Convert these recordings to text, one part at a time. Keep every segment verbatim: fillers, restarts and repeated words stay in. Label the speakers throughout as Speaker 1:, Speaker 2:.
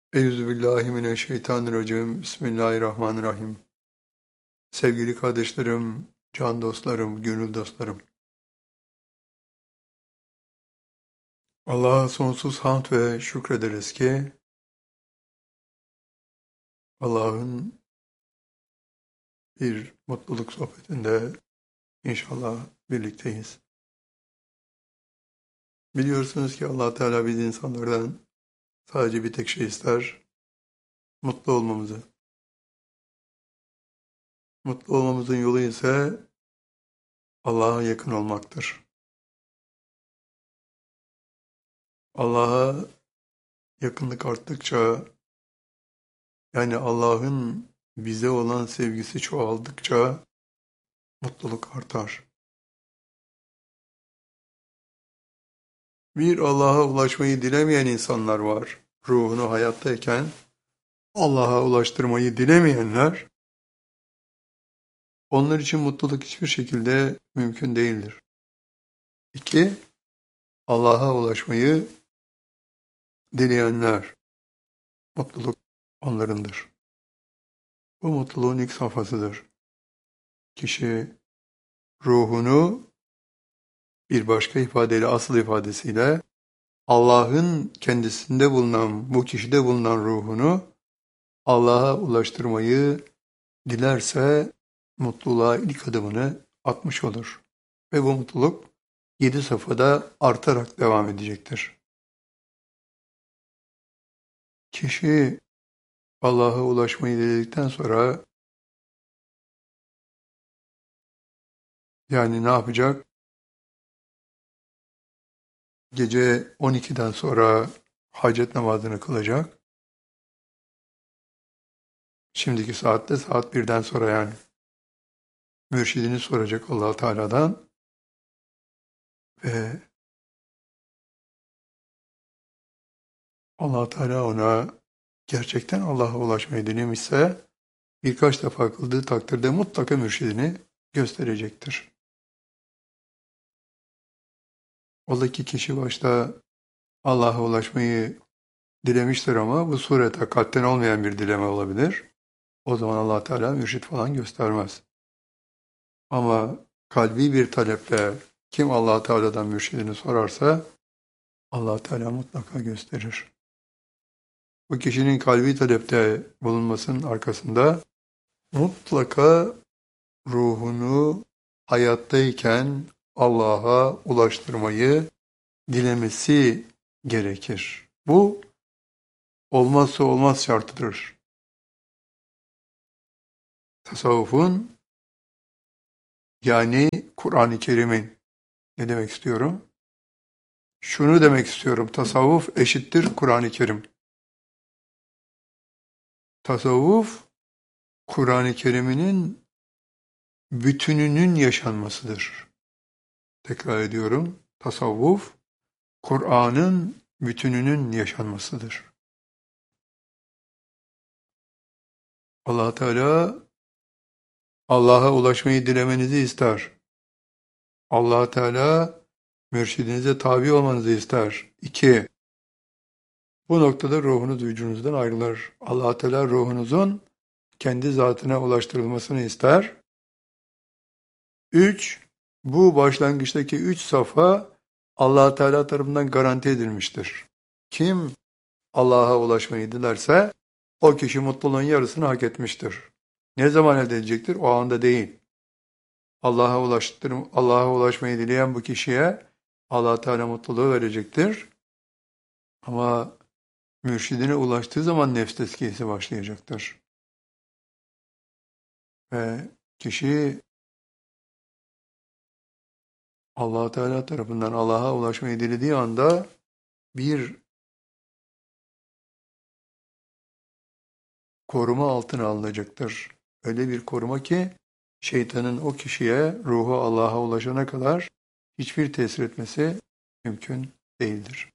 Speaker 1: Euzubillahimineşşeytanirracim. Bismillahirrahmanirrahim. Sevgili kardeşlerim, can dostlarım, gönül dostlarım. Allah'a sonsuz hamd ve şükrederiz ki Allah'ın bir mutluluk sohbetinde inşallah birlikteyiz. Biliyorsunuz ki Allah Teala biz insanlardan sadece bir tek şey ister, mutlu olmamızı. Mutlu olmamızın yolu ise Allah'a yakın olmaktır. Allah'a yakınlık arttıkça, yani Allah'ın bize olan sevgisi çoğaldıkça mutluluk artar. Bir Allah'a ulaşmayı dilemeyen insanlar var. Ruhunu hayattayken Allah'a ulaştırmayı dilemeyenler, onlar için mutluluk hiçbir şekilde mümkün değildir. İki, Allah'a ulaşmayı dileyenler, mutluluk onlarındır. Bu mutluluğun ilk safhasıdır. Kişi ruhunu bir başka ifadeyle, asıl ifadesiyle Allah'ın kendisinde bulunan, bu kişide bulunan ruhunu Allah'a ulaştırmayı dilerse mutluluğa ilk adımını atmış olur. Ve bu mutluluk yedi safhada artarak devam edecektir. Kişi Allah'a ulaşmayı diledikten sonra yani ne yapacak? Gece on ikiden sonra hacet namazını kılacak. Şimdiki saatte saat birden sonra yani. Mürşidini soracak Allah Teala'dan ve Allah Teala ona gerçekten Allah'a ulaşmayı dilemişse birkaç defa kıldığı takdirde mutlaka mürşidini gösterecektir. Ola ki kişi başta Allah'a ulaşmayı dilemiştir ama bu surete kalpten olmayan bir dileme olabilir. O zaman Allah Teala mürşit falan göstermez. Ama kalbi bir taleple kim Allah Teala'dan mürşidini sorarsa Allah Teala mutlaka gösterir. Bu kişinin kalbi talepte bulunmasının arkasında mutlaka ruhunu hayattayken Allah'a ulaştırmayı dilemesi gerekir. Bu olmazsa olmaz şartıdır. Tasavvufun yani Kur'an-ı Kerim'in ne demek istiyorum? Şunu demek istiyorum. Tasavvuf eşittir Kur'an-ı Kerim. Tasavvuf Kur'an-ı Kerim'in bütününün yaşanmasıdır. Tekrar ediyorum. Tasavvuf Kur'an'ın bütününün yaşanmasıdır. Allah Teala Allah'a ulaşmayı dilemenizi ister. Allah Teala mürşidinize tabi olmanızı ister. İki, bu noktada ruhunuz vücudunuzdan ayrılır. Allah Teala ruhunuzun kendi zatına ulaştırılmasını ister. Üç, bu başlangıçtaki üç safa Allah Teala tarafından garanti edilmiştir. Kim Allah'a ulaşmayı dilerse o kişi mutluluğun yarısını hak etmiştir. Ne zaman elde edecektir? O anda değil. Allah'a ulaştır, Allah'a ulaşmayı dileyen bu kişiye Allah Teala mutluluğu verecektir. Ama mürşidine ulaştığı zaman nefs tezkiyesi başlayacaktır. Ve kişi Allah Teala tarafından Allah'a ulaşmayı dilediği anda bir koruma altına alınacaktır. Öyle bir koruma ki şeytanın o kişiye ruhu Allah'a ulaşana kadar hiçbir tesir etmesi mümkün değildir.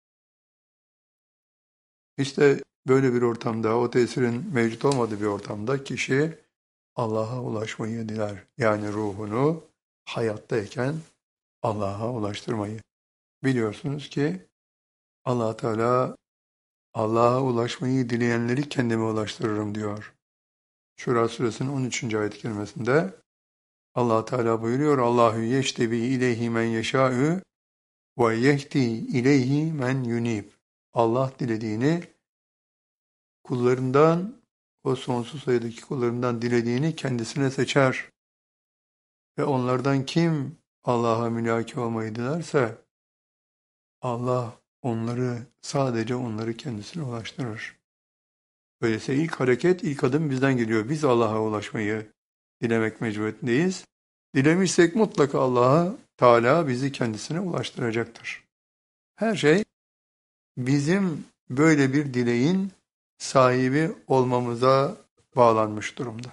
Speaker 1: İşte böyle bir ortamda, o tesirin mevcut olmadığı bir ortamda kişi Allah'a ulaşmayı diler. Yani ruhunu hayattayken Allah'a ulaştırmayı. Biliyorsunuz ki Allah Teala Allah'a ulaşmayı dileyenleri kendime ulaştırırım diyor. Şura suresinin on üçüncü ayet-i kerimesinde Allah Teala buyuruyor: Allahu yeştebi ileyhi men yeşâ'ü ve yehdi ileyhi men yunib. Allah dilediğini kullarından, o sonsuz sayıdaki kullarından dilediğini kendisine seçer. Ve onlardan kim Allah'a mülaki olmayı dilerse Allah onları, sadece onları kendisine ulaştırır. Öyleyse ilk hareket, ilk adım bizden geliyor. Biz Allah'a ulaşmayı dilemek mecburiyetindeyiz. Dilemişsek mutlaka Allah'a Teala bizi kendisine ulaştıracaktır. Her şey bizim böyle bir dileğin sahibi olmamıza bağlanmış durumda.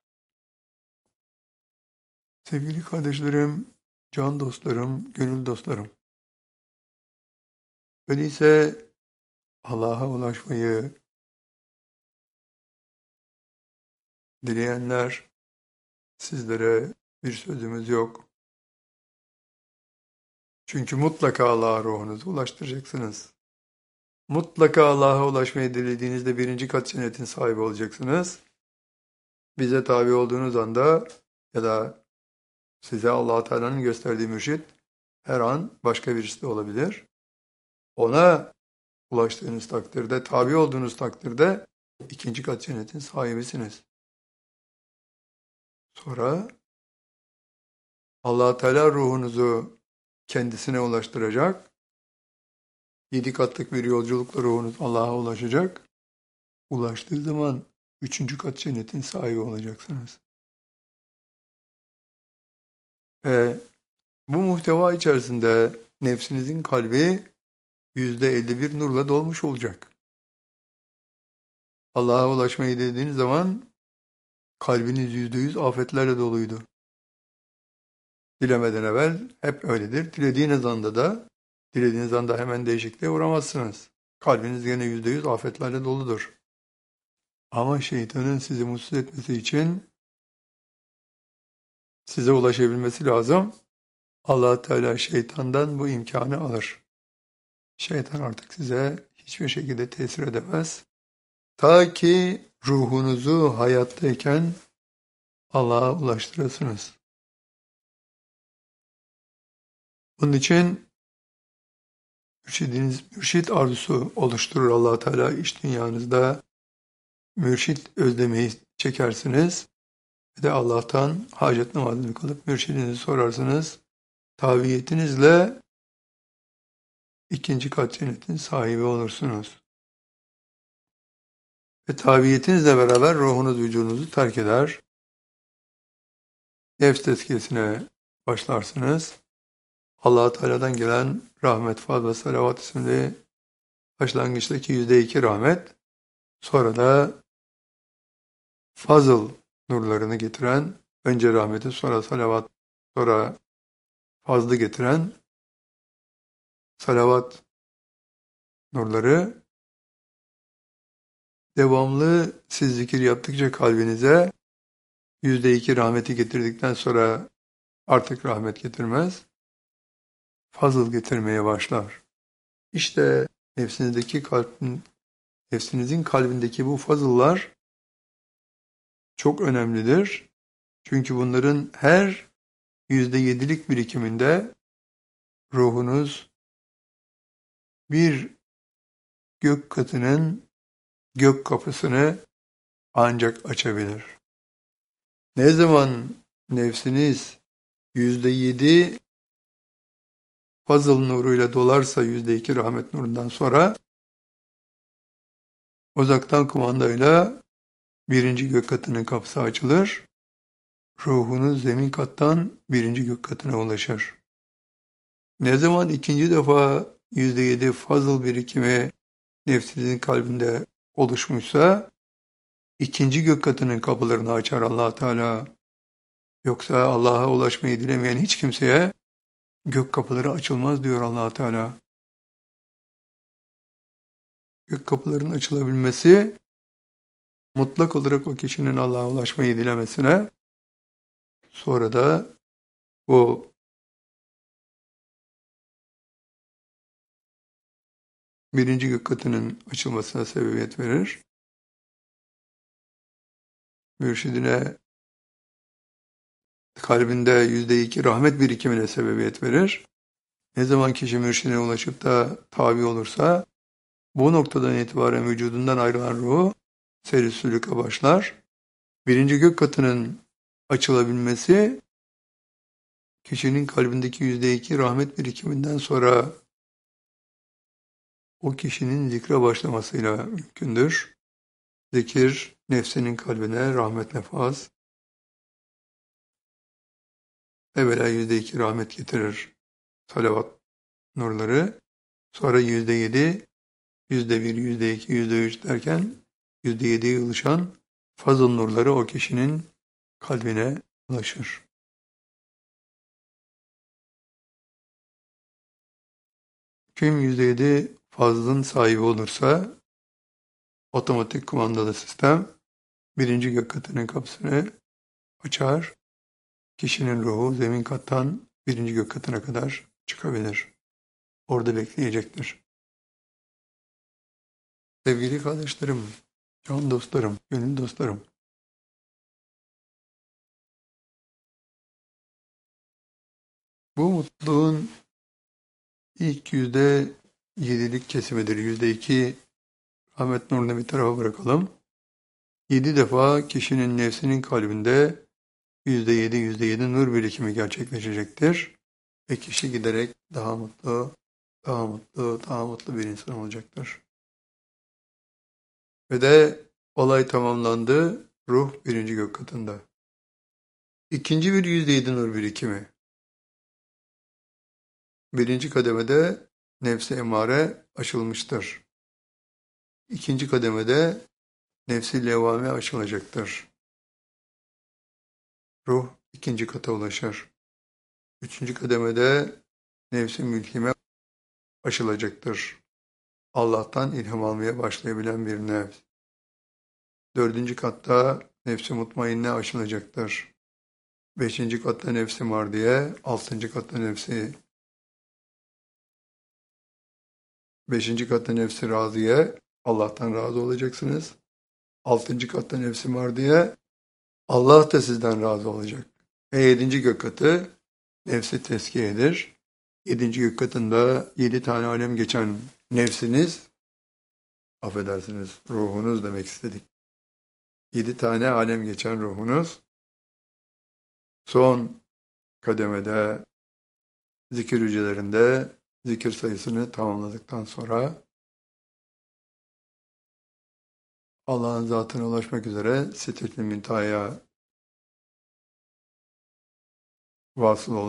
Speaker 1: Sevgili kardeşlerim, can dostlarım, gönül dostlarım. Öyleyse Allah'a ulaşmayı dileyenler, sizlere bir sözümüz yok. Çünkü mutlaka Allah'a ruhunuzu ulaştıracaksınız. Mutlaka Allah'a ulaşmayı dilediğinizde birinci kat cennetin sahibi olacaksınız. Bize tabi olduğunuz anda ya da size Allah Teala'nın gösterdiği mürşit her an başka birisi de olabilir. Ona ulaştığınız takdirde, tabi olduğunuz takdirde ikinci kat cennetin sahibisiniz. Sonra Allah Teala ruhunuzu kendisine ulaştıracak. Yedi katlık bir yolculukla ruhunuz Allah'a ulaşacak. Ulaştığı zaman üçüncü kat cennetin sahibi olacaksınız. Ve bu muhteva içerisinde nefsinizin kalbi yüzde elli bir nurla dolmuş olacak. Allah'a ulaşmayı dediğiniz zaman kalbiniz yüzde yüz afetlerle doluydu. Dilemeden evvel hep öyledir. Dilediğiniz anda da, dilediğiniz anda hemen değişikliğe uğramazsınız. Kalbiniz gene yüzde yüz afetlerle doludur. Ama şeytanın sizi mutsuz etmesi için size ulaşabilmesi lazım. Allah Teala şeytandan bu imkanı alır. Şeytan artık size hiçbir şekilde tesir edemez. Ta ki ruhunuzu hayattayken Allah'a ulaştırasınız. Bunun için mürşidiniz, mürşit arzusu oluşturur Allah Teala iç dünyanızda. Mürşit özlemeyi çekersiniz ve de Allah'tan hacet namazını kılıp mürşidinizi sorarsınız. Tabiyetinizle ikinci kat cennetin sahibi olursunuz. Ve tabiyetinizle beraber ruhunuz vücudunuzu terk eder. Nefs tezkiyesine başlarsınız. Allah Teala'dan gelen rahmet, faz ve salavat isimli başlangıçtaki yüzde iki rahmet, sonra da fazıl nurlarını getiren, önce rahmeti, sonra salavat, sonra fazlı getiren salavat nurları devamlı siz zikir yaptıkça kalbinize yüzde iki rahmeti getirdikten sonra artık rahmet getirmez, fazıl getirmeye başlar. İşte nefsinizdeki kalbin, nefsinizin kalbindeki bu fazıllar çok önemlidir. Çünkü bunların her yüzde yedilik birikiminde ruhunuz bir gök katının gök kapısını ancak açabilir. Ne zaman nefsiniz yüzde yedi fazıl nuruyla dolarsa yüzde iki rahmet nurundan sonra uzaktan kumandayla birinci gök katının kapısı açılır. Ruhunuz zemin kattan birinci gök katına ulaşır. Ne zaman ikinci defa yüzde yedi fazıl birikimi nefsinizin kalbinde oluşmuşsa ikinci gök katının kapılarını açar Allah Teala. Yoksa Allah'a ulaşmayı dilemeyen hiç kimseye gök kapıları açılmaz diyor Allah Teala. Gök kapılarının açılabilmesi mutlak olarak o kişinin Allah'a ulaşmayı dilemesine, sonra da bu birinci gök katının açılmasına sebebiyet verir. Mürşidine kalbinde yüzde iki rahmet birikimine sebebiyet verir. Ne zaman kişi mürşidine ulaşıp da tabi olursa, bu noktadan itibaren vücudundan ayrılan ruhu seyri sülüke başlar. Birinci gök katının açılabilmesi, kişinin kalbindeki yüzde iki rahmet birikiminden sonra o kişinin zikre başlamasıyla mümkündür. Zikir, nefsinin kalbine rahmet nefaz, evvela yüzde iki rahmet getirir salavat nurları, sonra yüzde yedi, yüzde bir, yüzde iki, yüzde üç derken yüzde yediye ulaşan fazıl nurları o kişinin kalbine ulaşır. Kim yüzde yedi fazlın sahibi olursa, otomatik kumandalı sistem birinci gök katının kapısını açar. Kişinin ruhu zemin kattan birinci gök katına kadar çıkabilir. Orada bekleyecektir. Sevgili kardeşlerim, can dostlarım, gönül dostlarım. Bu mutluluğun ilk yüzde yedilik kesimidir. Yüzde iki rahmet nurunu bir tarafa bırakalım. Yedi defa kişinin nefsinin kalbinde yüzde yedi, yüzde yedi nur birikimi gerçekleşecektir. Ve kişi giderek daha mutlu, daha mutlu, daha mutlu bir insan olacaktır. Ve de olay tamamlandı, ruh birinci gök katında. İkinci bir yüzde yedi nur birikimi. Birinci kademede nefsi emare aşılmıştır. İkinci kademede nefsi levvame aşılacaktır. Ruh ikinci kata ulaşır. Üçüncü kademede nefsi mülhime aşılacaktır. Allah'tan ilham almaya başlayabilen bir nefs. Dördüncü katta nefsi mutmainne aşılacaktır. Beşinci katta nefsi mardiye, altıncı katta nefsi Beşinci katta nefsi raziye, Allah'tan razı olacaksınız. Altıncı katta nefsi mardiye, Allah da sizden razı olacak. Ve yedinci gök katı nefsi teskiyedir. Yedinci gök katında yedi tane alem geçen nefsiniz, affedersiniz ruhunuz demek istedik. Yedi tane alem geçen ruhunuz, son kademede zikir hücrelerinde zikir sayısını tamamladıktan sonra Allah'ın zatına ulaşmak üzere Sidret-i Münteha'ya vasıl olun.